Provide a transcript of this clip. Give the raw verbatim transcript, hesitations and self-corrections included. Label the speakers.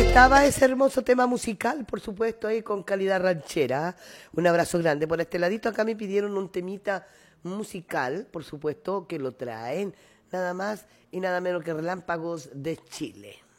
Speaker 1: Estaba ese hermoso tema musical, por supuesto, ahí con calidad ranchera. Un abrazo grande. Por este ladito acá me pidieron un temita musical, por supuesto, que lo traen nada más y nada menos que Relámpagos de Chile.